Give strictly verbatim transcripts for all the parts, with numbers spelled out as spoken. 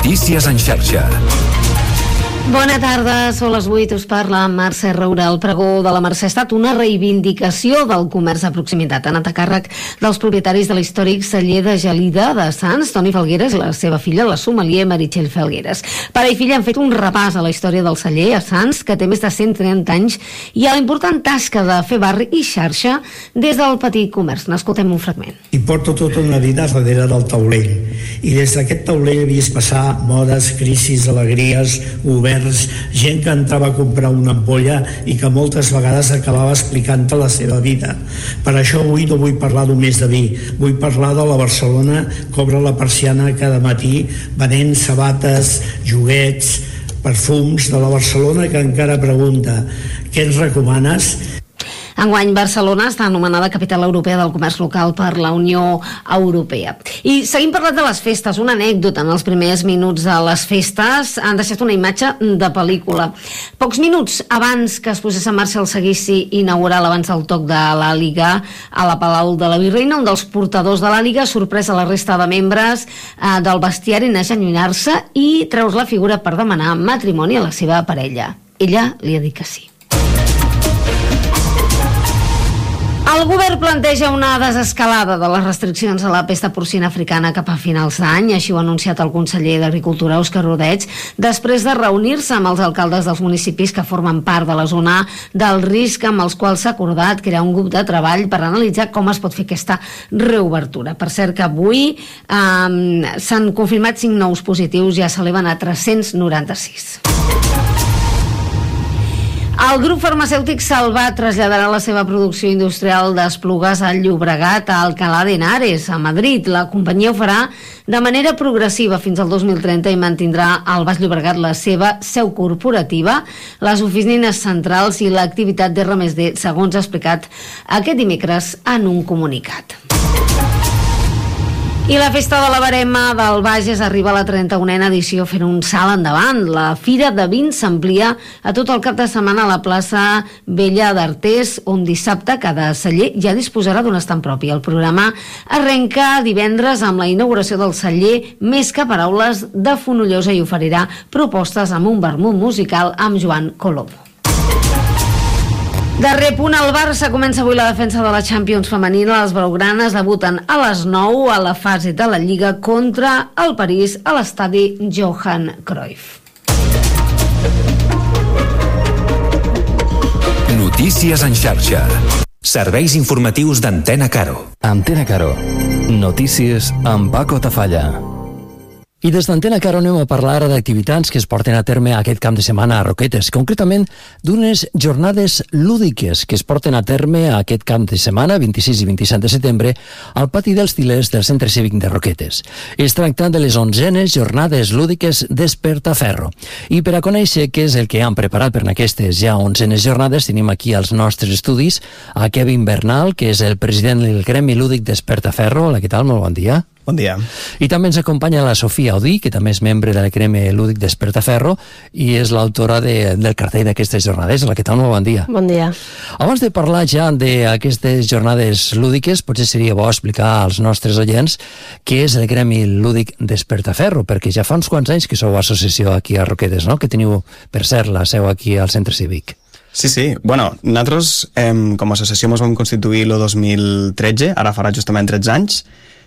Notícies en xarxa. Bona tarda, són les vuit, us parla Mercè Roura. El pregó de la Mercè ha estat una reivindicació del comerç de proximitat. Ha anat a càrrec dels propietaris de l'històric celler de Gelida de Sants, Toni Falgueres, la seva filla, la sommelier Meritxell Falgueres. Pare i filla han fet un repàs a la història del celler a Sants, que té més de cent trenta anys, i a la important tasca de fer barri i xarxa des del petit comerç. N'escoltem un fragment. I porto tota una vida darrere del taulell, i des d'aquest taulell he vist passar modes, crisis, alegries, governs, gent que entrava a comprar una ampolla i que moltes vegades acabava explicant-te la seva vida. Per això avui no vull parlar només de vi, vull parlar de la Barcelona que obre la persiana cada matí venent sabates, joguets, perfums, de la Barcelona que encara pregunta què ens recomanes? Enguany, Barcelona està anomenada Capital Europea del Comerç Local per la Unió Europea. I seguim parlant de les festes. Una anècdota: en els primers minuts de les festes han deixat una imatge de pel·lícula. Pocs minuts abans que es posés en marxa el seguici inaugural, abans del toc de l'Àliga a la Palau de la Virreina, un dels portadors de l'Àliga, sorpresa a la resta de membres eh, del bestiari en agenollar-se i treus la figura per demanar matrimoni a la seva parella. Ella li ha dit que sí. El govern planteja una desescalada de les restriccions a la pesta porcina africana cap a finals d'any. Així ho ha anunciat el conseller d'Agricultura, Òscar Ordeig, després de reunir-se amb els alcaldes dels municipis que formen part de la zona del risc, amb els quals s'ha acordat crear un grup de treball per analitzar com es pot fer aquesta reobertura. Per cert, que avui eh, s'han confirmat cinc nous positius, ja s'eleven a tres-cents noranta-sis. El grup farmacèutic Salvat traslladarà la seva producció industrial d'Esplugues al Llobregat, a Alcalá de Henares, a Madrid. La companyia ho farà de manera progressiva fins al dos mil trenta i mantindrà al Baix Llobregat la seva seu corporativa, les oficines centrals i l'activitat d'R més D, segons ha explicat aquest dimecres en un comunicat. I la Festa de la Verema del Bages arriba a la trenta-unena edició fent un salt endavant. La Fira de Vins s'amplia a tot el cap de setmana a la plaça Vella d'Artés, on dissabte cada celler ja disposarà d'un estand propi. El programa arrenca divendres amb la inauguració del celler Més que Paraules de Fonollosa i oferirà propostes amb un vermut musical amb Joan Colobo. Darrer punt, al Barça comença avui la defensa de la Champions femenina. Les blaugranes debuten a les nou a la fase de la Lliga contra el París a l'estadi Johan Cruyff. Notícies en xarxa. Serveis informatius d'Antena Caro. Antena Caro. Notícies amb Paco Tafalla. I des d'Antena Caro anem a parlar d'activitats que es porten a terme aquest cap de setmana a Roquetes, concretament d'unes jornades lúdiques que es porten a terme aquest cap de setmana, vint-i-sis i vint-i-set de setembre, al pati dels Tilers del Centre Cívic de Roquetes. Es tracta de les onzenes jornades lúdiques Despertaferro. I per a conèixer què és el que han preparat per aquestes ja onzenes jornades, tenim aquí als nostres estudis a Kevin Bernal, que és el president del Gremi Lúdic Despertaferro. Hola, què tal? Molt bon dia. Bon dia. I també ens acompanya la Sofia Odí, que també és membre del Gremi Lúdic Despertaferro i és l'autora de, del cartell d'aquestes jornades. Hola, què tal? Molt bon dia. Bon dia. Abans de parlar ja d'aquestes jornades lúdiques, potser seria bo explicar als nostres oients què és el Gremi Lúdic Despertaferro, perquè ja fa uns quants anys que sou associació aquí a Roquetes, no? Que teniu, per cert, la seu aquí al Centre Cívic. Sí, sí. Bueno, nosaltres eh, com a associació ens vam constituir el dos mil tretze, ara farà justament tretze anys,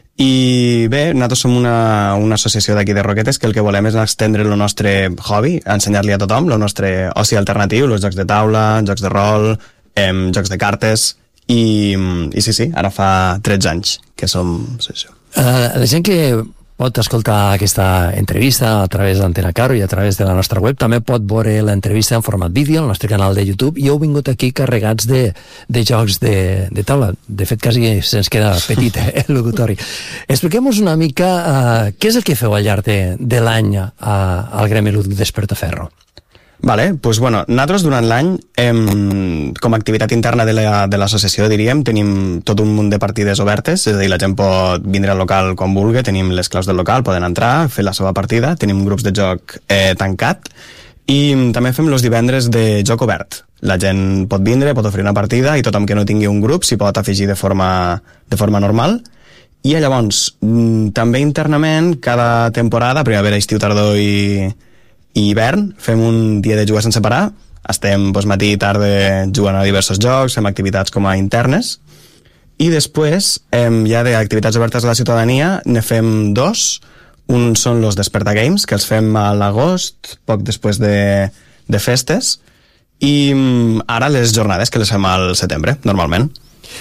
i bé, nosaltres som una, una associació d'aquí de Roquetes que el que volem és estendre el nostre hobby, ensenyar-li a tothom el nostre oci alternatiu, els jocs de taula, jocs de rol, eh, jocs de cartes, i, i sí, sí, ara fa tretze anys que som associació. Uh, la gent que pot escoltar aquesta entrevista a través d'Antena Caro i a través de la nostra web també pot veure l'entrevista en format vídeo al nostre canal de YouTube, i heu vingut aquí carregats de, de jocs de, de taula. De fet, quasi se'ns queda petit eh, el locutori. Expliquem-nos una mica uh, què és el que feu al llarg de, de l'any uh, al Gremi Lúdic Despertaferro. Vale, doncs bueno, nosaltres durant l'any, eh, com a activitat interna de la, de l'associació, diríem, tenim tot un munt de partides obertes, és a dir, la gent pot vindre al local quan vulgui, tenim les claus del local, poden entrar, fer la seva partida, tenim grups de joc eh, tancat, i també fem els divendres de joc obert. La gent pot vindre, pot oferir una partida, i tothom que no tingui un grup s'hi pot afegir de forma, de forma normal. I llavors, també internament, cada temporada, primavera, estiu, tardor i, i hivern, fem un dia de jugar sense parar. Estem doncs, matí i tarda jugant a diversos jocs, fem activitats com a internes. I després, eh, ja d'activitats obertes a la ciutadania, ne fem dos. Un són los Desperta Games, que els fem a l'agost, poc després de, de festes. I ara les jornades, que les fem al setembre, normalment.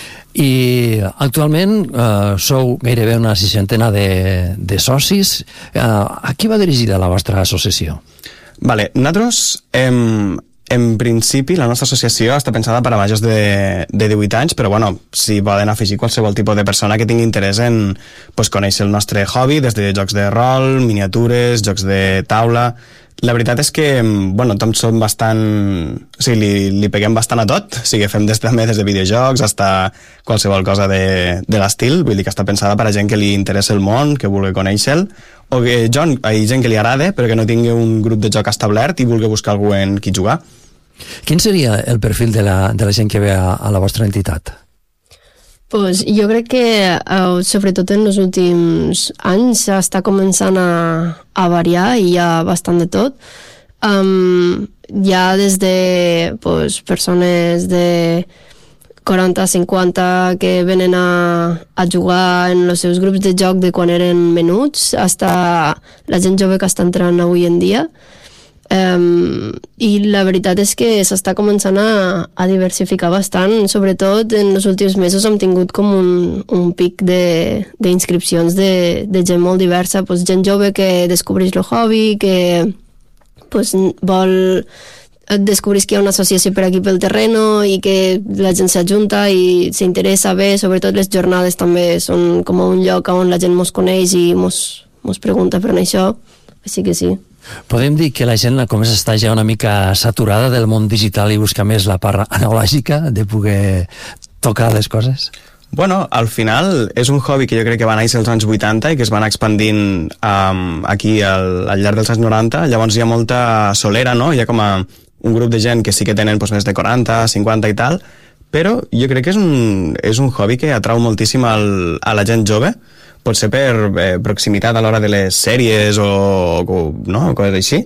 I actualment eh, sou gairebé una seixantena de, de socis. Eh, a qui va dirigida la vostra associació? Vale, nosaltres, em, en principi, la nostra associació està pensada per a majors de, de divuit anys, però bueno, si poden afegir qualsevol tipus de persona que tingui interès en pues, conèixer el nostre hobby, des de jocs de rol, miniatures, jocs de taula. La veritat és que, bueno, tots som bastant... O sigui, li, li peguem bastant a tot. O sigui, fem des, també des de videojocs fins a qualsevol cosa de, de l'estil. Vull dir que està pensada per a gent que li interessa el món, que vulgui conèixer-lo, o que jo, hi ha gent que li agrada, però que no tingui un grup de joc establert i vulgui buscar algú en qui jugar. Quin seria el perfil de la, de la gent que ve a, a la vostra entitat? Pues jo crec que, uh, sobretot en els últims anys, està començant a, a variar i hi ha bastant de tot. Um, hi ha des de pues, persones de quaranta a cinquanta que venen a, a jugar en els seus grups de joc de quan eren menuts, fins a la gent jove que està entrant avui en dia. Um, i la veritat és que s'està començant a, a diversificar bastant, sobretot en els últims mesos hem tingut com un, un pic d'inscripcions de, de, de gent molt diversa, pues, gent jove que descobreix el hobby, que pues, vol descobrir que hi ha una associació per aquí pel terreno i que la gent s'ajunta i s'interessa bé, sobretot les jornades també són com un lloc on la gent mos coneix i mos, mos pregunta per això, així que sí. Podem dir que la gent comença a estar ja una mica saturada del món digital i busca més la part analògica de poder tocar les coses? Bueno, al final és un hobby que jo crec que va néixer als anys vuitanta i que es va anar expandint um, aquí al, al llarg dels anys noranta. Llavors hi ha molta solera, no? Hi ha com a un grup de gent que sí que tenen pues, més de quaranta, cinquanta i tal, però jo crec que és un, és un hobby que atrau moltíssim al, a la gent jove. Pot ser per eh, proximitat a l'hora de les sèries o, o no, coses així.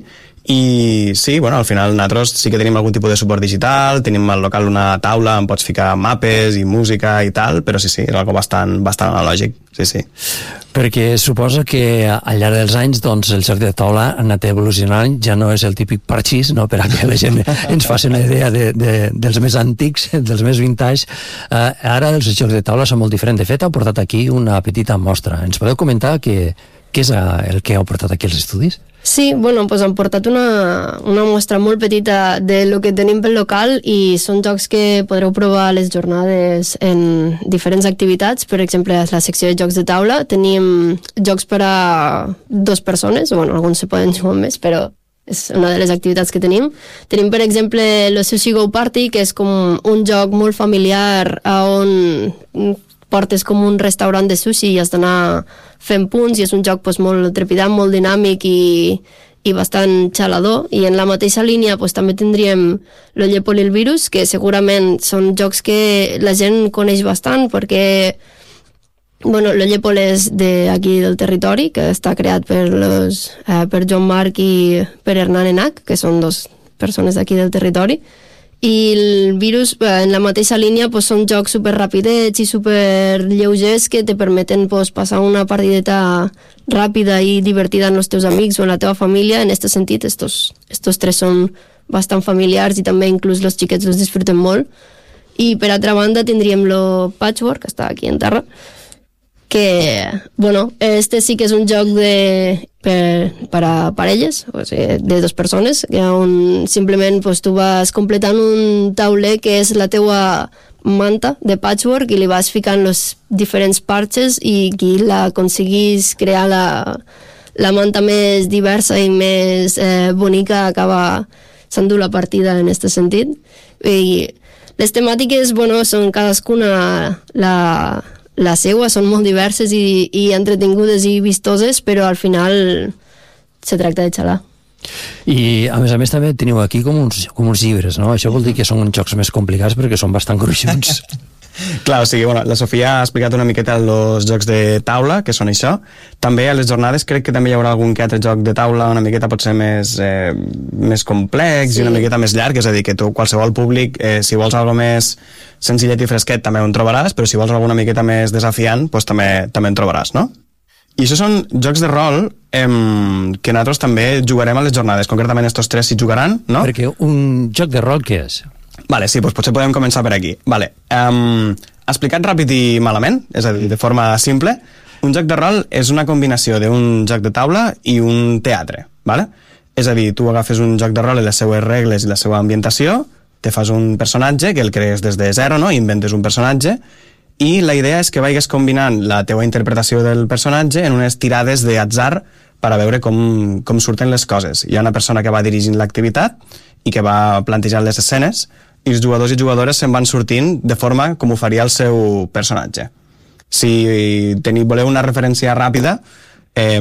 I sí, bueno, al final nosaltres sí que tenim algun tipus de suport digital, tenim al local una taula on pots ficar mapes i música i tal, però sí, sí, és algo bastant, bastant analògic, sí, sí. Perquè suposa que al llarg dels anys doncs, el joc de taula ha anat evolucionant, ja no és el típic parxís, no? Per a que la gent ens faci una idea de, de, dels més antics, dels més vintage. Uh, ara els jocs de taula són molt diferents. De fet, heu portat aquí una petita mostra. Ens podeu comentar què, què és el que heu portat aquí als estudis? Sí, bueno, pues han portat una, una mostra molt petita de lo que tenim pel local i són jocs que podreu provar a les jornades en diferents activitats. Per exemple, a la secció de jocs de taula tenim jocs per a dues persones, bueno, alguns se poden jugar més, però és una de les activitats que tenim. Tenim, per exemple, el Sushi Go Party, que és com un joc molt familiar on portes com un restaurant de sushi i has d'anar fent punts i és un joc pues, molt trepidant, molt dinàmic i, i bastant xalador. I en la mateixa línia pues, també tindríem el Llepol i el Virus, que segurament són jocs que la gent coneix bastant perquè bueno, el Llepol és d'aquí del territori, que està creat per, los, eh, per Joan Marc i per Hernán Enac, que són dos persones d'aquí del territori. I el Virus, en la mateixa línia, pues, són jocs superrapidets i superlleugers que te permeten pues, passar una partideta ràpida i divertida amb els teus amics o amb la teva família. En aquest sentit, estos, estos tres són bastant familiars i també inclús els xiquets els disfruten molt. I per altra banda tindríem el Patchwork, que està aquí en terra, que, bueno, este sí que és un joc de, per, per a parelles, o sigui, de dues persones, on simplement pues, tu vas completant un tauler que és la teua manta de patchwork i li vas ficant els diferents parches i qui la aconseguís crear la, la manta més diversa i més eh, bonica acaba s'endú la partida en aquest sentit. I les temàtiques, bueno, són cadascuna la la seua, són molt diverses i, i entretingudes i vistoses, però al final se tracta de xalar. I a més a més també teniu aquí com uns, com uns llibres, no? Això vol dir que són jocs més complicats perquè són bastant gruixuts. Clar, o sigui, bueno, la Sofia ha explicat una miqueta els jocs de taula, que són això. També a les jornades crec que també hi haurà algun que altre joc de taula una miqueta potser més, eh, més complex, sí, i una miqueta més llarg, és a dir, que tu, qualsevol públic, eh, si vols alguna més senzillet i fresquet també ho en trobaràs, però si vols alguna miqueta més desafiant, doncs també, també en trobaràs, no? I això són jocs de rol em, que nosaltres també jugarem a les jornades, concretament estos tres s'hi jugaran, no? Perquè un joc de rol què és? Vale, sí, doncs potser podem començar per aquí. Vale. Um, explicat ràpid i malament, és a dir, de forma simple, un joc de rol és una combinació d'un joc de taula i un teatre, vale? És a dir, tu agafes un joc de rol i les seues regles i la seva ambientació, te fas un personatge que el crees des de zero, no? Inventes un personatge, i la idea és que vagis combinant la teua interpretació del personatge en unes tirades d'atzar per a veure com, com surten les coses. Hi ha una persona que va dirigint l'activitat i que va plantejant les escenes, i els jugadors i jugadores se'n van sortint de forma com ho faria el seu personatge. Si teniu, voleu una referència ràpida, eh,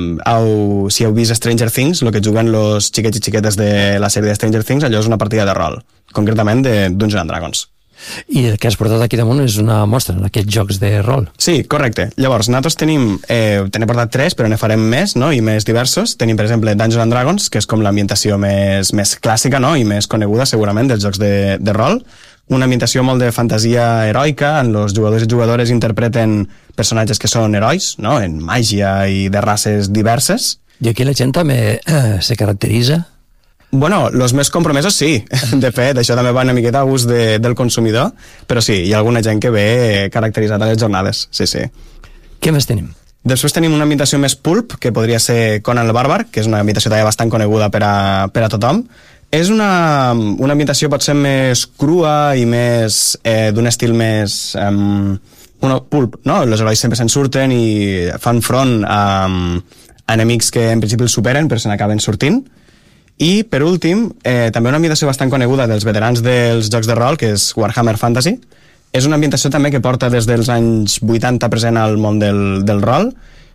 au, si heu vist Stranger Things, el que juguen els xiquets i xiquetes de la sèrie de Stranger Things, allò és una partida de rol, concretament de Dungeons and Dragons. I el que has portat aquí damunt és una mostra en aquests jocs de rol. Sí, correcte. Llavors, nosaltres tenim, eh, tenim portat tres, però ne farem més, no?, i més diversos. Tenim, per exemple, Dungeons and Dragons, que és com l'ambientació més, més clàssica, no?, i més coneguda, segurament, dels jocs de, de rol. Una ambientació molt de fantasia heroica, on els jugadors i jugadores interpreten personatges que són herois, no?, en màgia i de races diverses. I aquí la gent també eh, se caracteritza? Bueno, els més compromesos sí. De fet, això també va una miqueta a gust de, del consumidor, però sí, hi ha alguna gent que ve caracteritzat a les jornades, sí, sí. Què més tenim? Després tenim una ambientació més pulp, que podria ser Conan el Bàrbar, que és una ambientació també bastant coneguda per a, per a tothom. És una, una ambientació potser més crua i més eh, d'un estil més... Um, bueno, pulp, no? Els herois sempre se'n surten i fan front a, a enemics que en principi els superen, però se n'acaben sortint. I, per últim, eh, també una ambientació bastant coneguda dels veterans dels jocs de rol, que és Warhammer Fantasy. És una ambientació també que porta des dels anys vuitanta present al món del, del rol.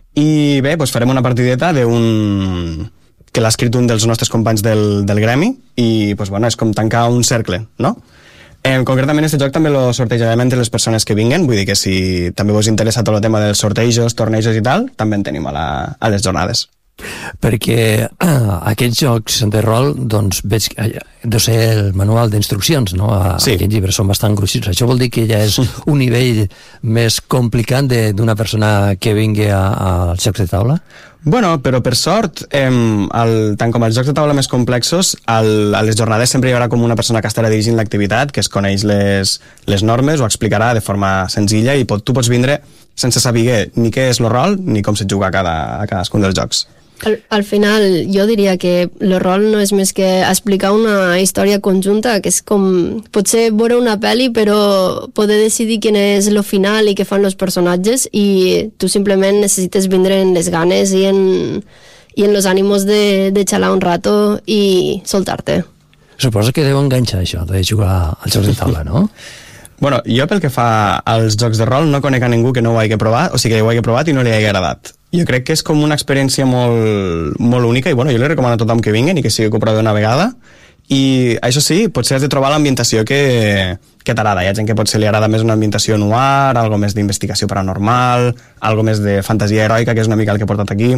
I bé, doncs farem una partideta d'un que l'ha escrit un dels nostres companys del, del gremi, i doncs, bueno, és com tancar un cercle, no? Eh, concretament, aquest joc també lo sortejarem entre les persones que vinguen, vull dir que si també vos interessa tot el tema dels sortejos, tornejos i tal, també en tenim a, la, a les jornades. Perquè eh, aquests jocs de rol, doncs veig que eh, deu ser el manual d'instruccions, no? A, sí. Aquests llibres són bastant gruixuts. Això vol dir que ja és un nivell més complicat d'una persona que vingui als jocs de taula? Bueno, però per sort, eh, el, tant com els jocs de taula més complexos, el, a les jornades sempre hi haurà com una persona que estarà dirigint l'activitat, que es coneix les, les normes, ho explicarà de forma senzilla, i pot, tu pots vindre sense saber ni què és el rol ni com se juga a, cada, a cadascun dels jocs. Al, al final, jo diria que el rol no és més que explicar una història conjunta, que és com potser veure una pel·li, però poder decidir quin és el final i què fan els personatges, i tu simplement necessites vindre en les ganes i en, i en los ànimos de, de xalar un rato i soltar-te. Suposo que deu enganxar això, de jugar als jocs de taula, no? Bueno, jo pel que fa als jocs de rol no conec a ningú que no ho hagi provat, o sigui que ho hagi provat i no li hagi agradat. Jo crec que és com una experiència molt, molt única, i bueno, jo li recomano a tothom que vinguen i que sigui que ho provi una vegada, i això sí, potser has de trobar l'ambientació que, que t'agrada. Hi ha gent que potser li agrada més una ambientació noir, algo més d'investigació paranormal, algo més de fantasia heroica, que és una mica el que he portat aquí.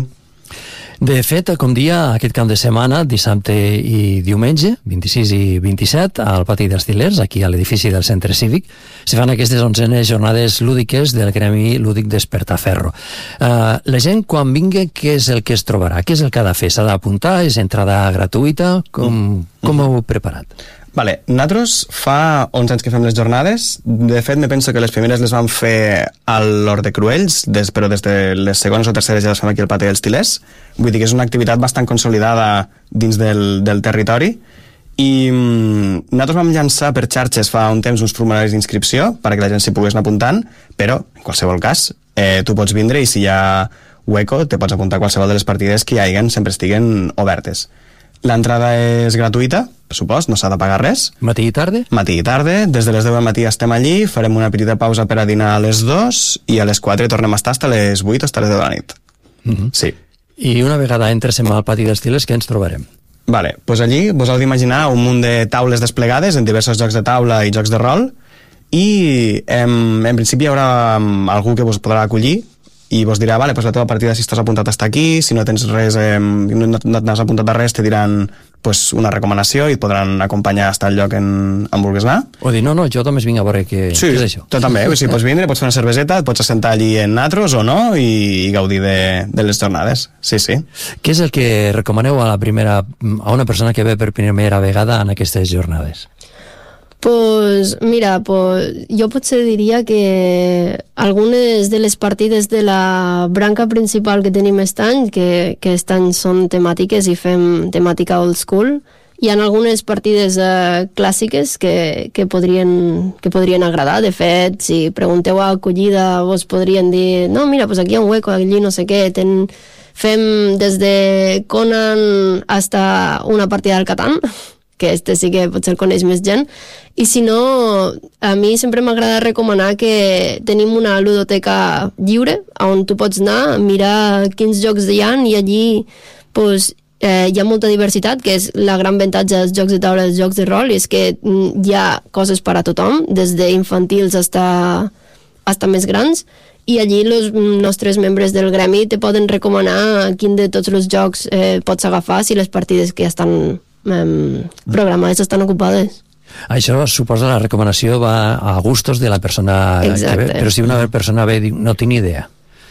De fet, com dia, aquest cap de setmana, dissabte i diumenge, vint-i-sis i vint-i-set, al pati dels Til·lers, aquí a l'edifici del Centre Cívic, se fan aquestes onzenes jornades lúdiques del Gremi Lúdic Despertaferro. Uh, la gent, quan vingui, què és el que es trobarà? Què és el que ha de fer? S'ha d'apuntar? És entrada gratuïta? Com, com ho heu preparat? Vale, nosaltres fa onze anys que fem les jornades. De fet, me penso que les primeres les vam fer a l'Hort de Cruells, des, però des de les segones o terceres ja les fem aquí al pati dels Til·lers. Vull dir que és una activitat bastant consolidada dins del, del territori. I mm, nosaltres vam llançar per xarxes fa un temps uns formularis d'inscripció perquè la gent s'hi pogués anar apuntant, però, en qualsevol cas, eh, tu pots vindre i si hi ha hueco te pots apuntar a qualsevol de les partides que hi haguen, sempre estiguen obertes. L'entrada és gratuïta, per supost, no s'ha de pagar res. Matí i tarda? Matí i tarda, des de les deu del matí estem allí, farem una petita pausa per a dinar a les dues i a les quatre tornem a estar fins a les vuit o fins a les deu de la nit. Uh-huh. Sí. I una vegada entres al pati dels Til·lers, què ens trobarem? Vale, doncs allí vos heu d'imaginar un munt de taules desplegades en diversos jocs de taula i jocs de rol, i em, en principi hi haurà em, algú que vos podrà acollir i vos dirà, vale, pues la teva partida, si estàs apuntat està aquí, si no tens res, eh, no, no t'has apuntat a res, te diran pues, una recomanació i et podran acompanyar hasta el lloc en, en vulguis anar. O dir, no, no, jo només vinc a veure què, sí, què és això. Tu també, si pots vindre, pots fer una cerveseta, et pots assentar allí en natros o no i, i gaudir de, de les jornades, sí, sí. Què és el que recomaneu a la primera, a una persona que ve per primera vegada en aquestes jornades? Pues mira, pues, jo potser diria que algunes de les partides de la branca principal que tenim aquest any, que, que aquest any són temàtiques i fem temàtica old school, hi ha algunes partides eh, clàssiques que, que, podrien, que podrien agradar. De fet, si pregunteu a acollida, vos podrien dir, no, mira, pues aquí hi ha un hueco, allí no sé què, ten... fem des de Conan hasta una partida del Catan, que este sí que potser el coneix més gent, i si no, a mi sempre m'agrada recomanar que tenim una ludoteca lliure on tu pots anar, mirar quins jocs hi ha, i allí pues, eh, hi ha molta diversitat, que és la gran avantatge dels jocs de taula, dels jocs de rol, i és que hi ha coses per a tothom, des d'infantils hasta, hasta més grans, i allí els nostres membres del gremi te poden recomanar quin de tots els jocs eh, pots agafar si les partides que ja estan Um, programades estan ocupades. Això suposa la recomanació va a gustos de la persona. Exacte. Que ve, però si una persona ve i diu, no tinc ni idea,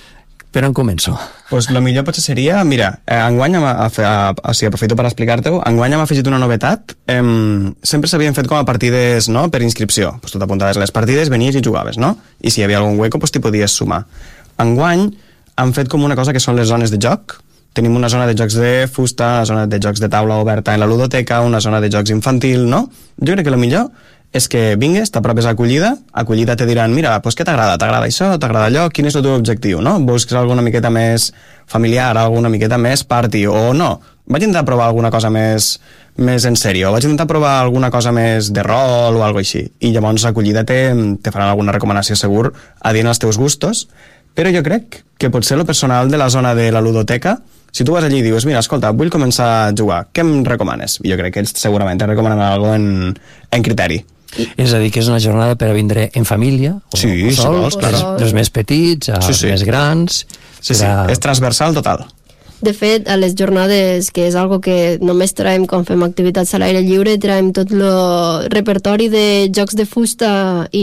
per on començo? Pues lo millor potser seria, mira, eh, enguany, a, a, a, a, si aprofito per explicar-te-ho, enguany hem afegit una novetat. Eh, sempre s'havien fet com a partides, no?, per inscripció. Pues tu t'apuntaves a les partides, venies i jugaves, no? I si hi havia algun hueco, pues t'hi podies sumar. Enguany han fet com una cosa que són les zones de joc. Tenim una zona de jocs de fusta, una zona de jocs de taula oberta en la ludoteca, una zona de jocs infantil, no? Jo crec que el millor és que vingues, t'apropes a acollida, acollida te diran, mira, pues què t'agrada? T'agrada això? T'agrada allò? Quin és el teu objectiu, no? Busques alguna miqueta més familiar, alguna miqueta més party, o no? Vaig intentar provar alguna cosa més, més en sèrio, vaig intentar provar alguna cosa més de rol o alguna així, i llavors acollida te, te faran alguna recomanació segur adient als teus gustos, però jo crec que potser lo personal de la zona de la ludoteca, si tu vas allí i dius, mira, escolta, vull començar a jugar, què em recomanes? Jo crec que ells segurament te recomanen alguna en, en criteri. És a dir, que és una jornada per a vindre en família, o, sí, o sol, sí, claro. dels, dels més petits als sí, sí. més grans. Sí, sí, a... és transversal total. De fet, a les jornades, que és algo que només traiem quan fem activitats a l'aire lliure, traiem tot el repertori de jocs de fusta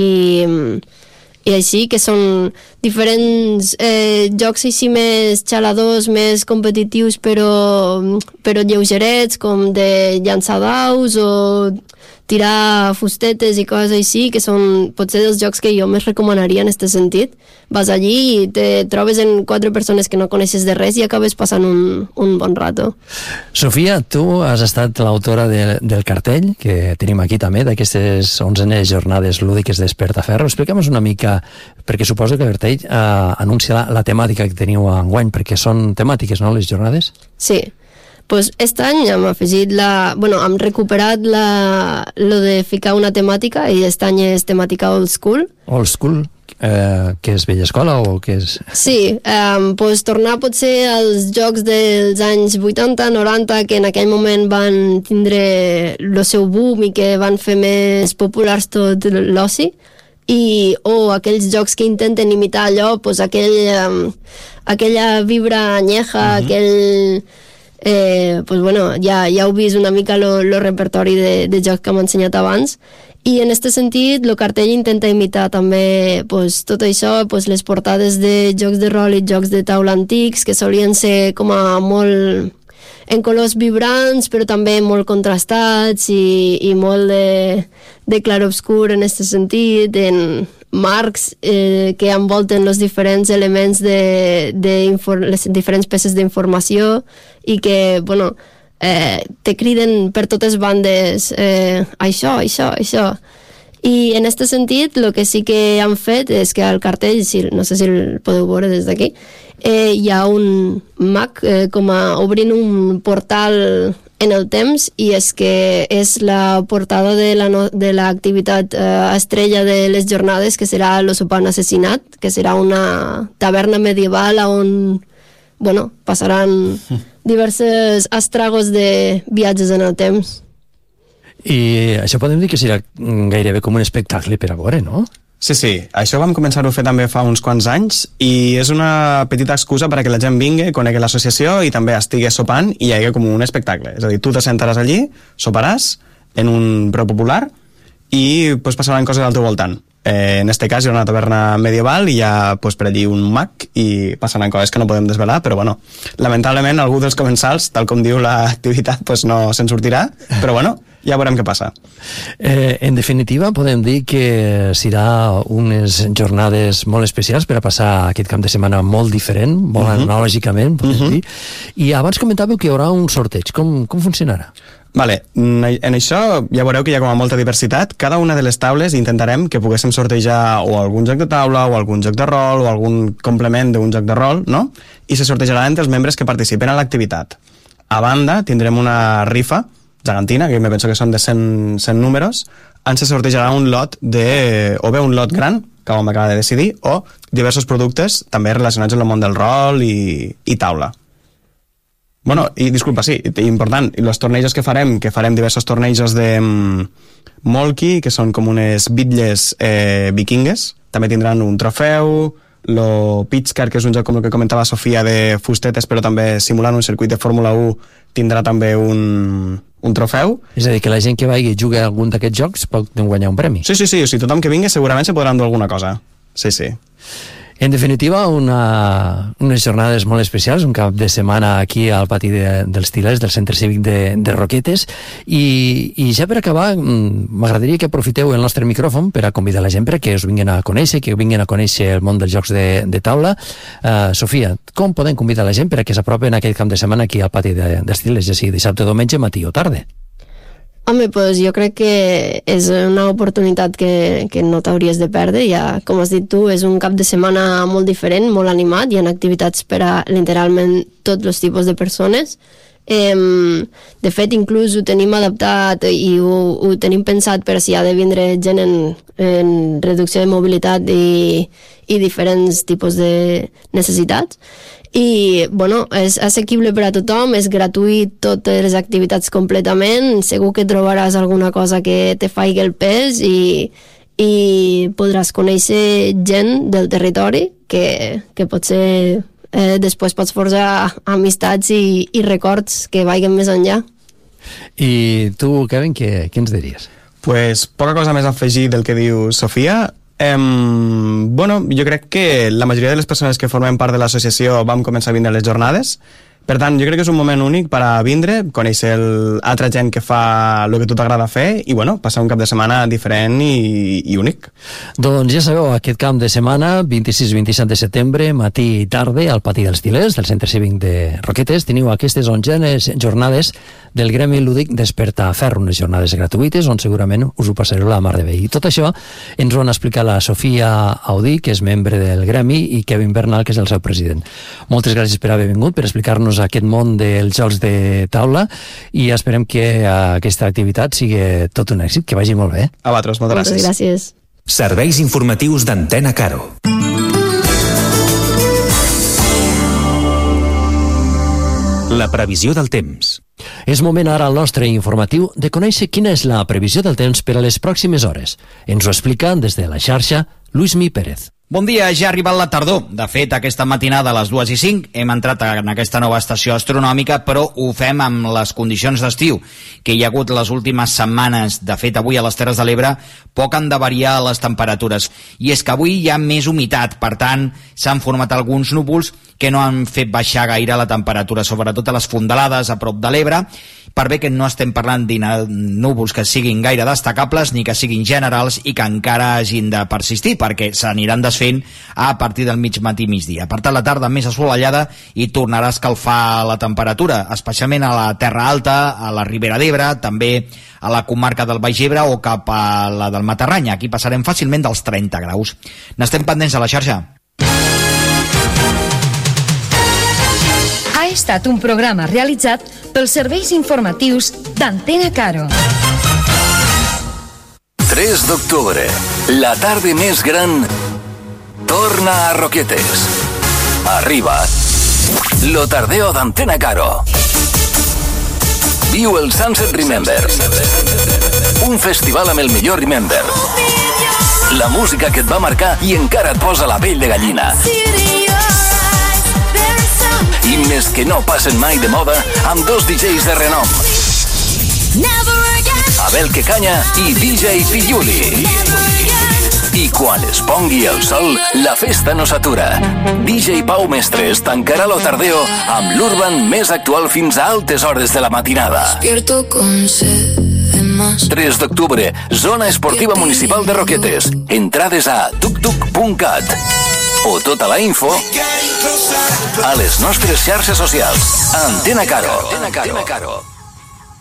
i... i així, que són diferents eh, jocs així més xaladors, més competitius, però, però lleugerets, com de llançar daus o tirar fustetes i coses així, que són potser dels jocs que jo més recomanaria en aquest sentit. Vas allí i te trobes en quatre persones que no coneixes de res i acabes passant un, un bon rato. Sofia, tu has estat l'autora de, del cartell, que tenim aquí també, d'aquestes onzenes jornades lúdiques d'Espertaferro. Explica'm-nos una mica, perquè suposo que el cartell eh, anuncia la, la temàtica que teniu enguany, perquè són temàtiques, no?, les jornades? Sí. Pues aquest any hem afegit la... Bueno, hem recuperat la, lo de ficar una temàtica, i aquest any és temàtica old school. Old school? Eh, que és vella escola o que és... Sí, eh, pues tornar potser als jocs dels anys vuitanta, noranta, que en aquell moment van tindre el seu boom i que van fer més populars tot l'oci, i, o aquells jocs que intenten imitar allò, pues aquell, eh, aquella vibra anyeja, uh-huh. aquell... Eh, pues bueno, ja, ja heu vist una mica el repertori de, de jocs que hem ensenyat abans, i en aquest sentit el cartell intenta imitar també pues, tot això, pues, les portades de jocs de rol i jocs de taula antics, que solien ser com a molt en colors vibrants, però també molt contrastats i, i molt de, de clarobscur en aquest sentit, en marcs eh, que envolten els diferents elements de, de infor- les diferents peces d'informació i que, bueno, eh, te criden per totes bandes eh, això, això, això. I en aquest sentit, el que sí que han fet és que al cartell, si, no sé si el podeu veure des d'aquí, eh, hi ha un mag eh, com a obrint un portal en el temps, i és que és la portada de la no, de l'activitat eh, estrella de les jornades, que serà l'Osopant Assassinat, que serà una taverna medieval on, bueno, passaran diverses estragos de viatges en el temps. I això podem dir que serà gairebé com un espectacle per a veure, no? Sí, sí, això vam començar-ho a fer també fa uns quants anys i és una petita excusa perquè la gent vingui, conegui l'associació i també estigui sopant i hi hagi com un espectacle. És a dir, tu te sentaràs allí, soparàs en un preu popular i pues, passaran coses al teu voltant. Eh, en este cas hi ha una taverna medieval i hi ha pues, per allí un mag i passaran coses que no podem desvelar, però bueno, lamentablement algú dels comensals, tal com diu l'activitat, pues, no se'n sortirà, però bueno, ja veurem què passa. Eh, en definitiva, podem dir que serà unes jornades molt especials per a passar aquest cap de setmana molt diferent, molt uh-huh. analògicament, podem uh-huh. dir. I abans comentàveu que hi haurà un sorteig. Com, com funcionarà? Vale, en això ja veureu que hi ha com a molta diversitat. Cada una de les taules intentarem que poguéssim sortejar o algun joc de taula o algun joc de rol o algun complement d'un joc de rol, no? I se sortejarà entre els membres que participen en l'activitat. A banda, tindrem una rifa gegantina, que me penso que són de cent, cent números, ens se sortejarà un lot de, o bé un lot gran, que vam acabar de decidir, o diversos productes també relacionats amb el món del rol i, i taula. Bueno, i disculpa, sí, important, i els tornejos que farem, que farem diversos tornejos de um, Molki, que són com unes bitlles eh, vikingues, també tindran un trofeu, lo Pitchcar, que és un joc com el que comentava Sofia de fustetes, però també simulant un circuit de Fórmula u, tindrà també un, un trofeu. És a dir, que la gent que vagi i jugui a algun d'aquests jocs pot guanyar un premi. Sí, sí, sí, o sigui, tothom que vingui segurament se podrà endur alguna cosa. Sí, sí. En definitiva, una, unes jornades molt especials, un cap de setmana aquí al pati de, dels Til·lers, del Centre Cívic de, de Roquetes, i, i ja per acabar, m'agradaria que aprofiteu el nostre micròfon per a convidar la gent perquè us vinguin a conèixer, que vinguin a conèixer el món dels jocs de, de taula. Uh, Sofia, com podem convidar la gent per a que s'apropen aquest cap de setmana aquí al pati de, dels Til·lers, ja sigui dissabte, diumenge, matí o tarda? Home, pues jo crec que és una oportunitat que, que no t'hauries de perdre. Ja, com has dit tu, és un cap de setmana molt diferent, molt animat, hi ha activitats per a literalment tots els tipus de persones. Eh, de fet, inclús ho tenim adaptat i ho, ho tenim pensat per si ha de vindre gent en, en reducció de mobilitat i, i diferents tipus de necessitats. I, bueno, és assequible per a tothom, és gratuït totes les activitats completament, segur que trobaràs alguna cosa que te faci el pes i, i podràs conèixer gent del territori que, que potser eh, després pots forjar amistats i, i records que vagin més enllà. I tu, Kevin, què, què ens diries? Pues poca cosa més a afegir del que diu Sofia. Um, bueno, jo crec que la majoria de les persones que formem part de l'associació vam començar a vindre a les jornades. Per tant, jo crec que és un moment únic per a vindre, conèixer l'altra gent que fa el que a tu t'agrada fer i, bueno, passar un cap de setmana diferent i, i únic. Doncs ja sabeu, aquest cap de setmana, vint-i-sis vint-i-set de setembre, matí i tarda, al pati dels Til·lers, del Centre Cívic de Roquetes, teniu aquestes onzenes jornades del Gremi Lúdic Despertar Ferro, unes jornades gratuïtes on segurament us ho passareu la mar de bé. I tot això ens ho han explicat la Sofia Audí, que és membre del Gremi, i Kevin Bernal, que és el seu president. Moltes gràcies per haver vingut, per explicar-nos aquest món dels jocs de taula i esperem que aquesta activitat sigui tot un èxit, que vagi molt bé. A vosaltres, moltes gràcies. Moltes gràcies. Serveis informatius d'Antena Caro. La previsió del temps. És moment ara al nostre informatiu de conèixer quina és la previsió del temps per a les pròximes hores. Ens ho explica des de la xarxa Luismi Pérez. Bon dia, ja ha arribat la tardor. De fet, aquesta matinada a les dues i cinc hem entrat en aquesta nova estació astronòmica, però ho fem amb les condicions d'estiu que hi ha hagut les últimes setmanes. De fet, avui a les Terres de l'Ebre poc han de variar les temperatures. I és que avui hi ha més humitat, per tant, s'han format alguns núvols que no han fet baixar gaire la temperatura, sobretot a les fondalades a prop de l'Ebre, per bé que no estem parlant de núvols que siguin gaire destacables ni que siguin generals i que encara hagin de persistir, perquè s'aniran desfent a partir del mig matí migdia. Per tant, la tarda més assolellada i tornarà a escalfar la temperatura, especialment a la Terra Alta, a la Ribera d'Ebre, també a la comarca del Baix Ebre o cap a la del Matarranya. Aquí passarem fàcilment dels trenta graus. N'estem pendents a la xarxa. Ha estat un programa realitzat pels serveis informatius d'Antena Caro. tres d'octubre, la tarda més gran torna a Roquetes. Arriba lo tardeo d'Antena Caro. Viu el Sunset Remember. Un festival amb el millor Remember. La música que et va marcar i encara et posa la pell de gallina. Himnes que no passen mai de moda amb dos D Js de renom. Abel Quecanya i D J Pilluli. I quan es pongui el sol, la festa no s'atura. D J Pau Mestres tancarà lo tardeo amb l'Urban més actual fins a altes hores de la matinada. tres d'octubre, Zona Esportiva Municipal de Roquetes. Entrades a tuk tuk punt cat o tota la info a les nostres xarxes socials. Antena Caro. Antena Caro.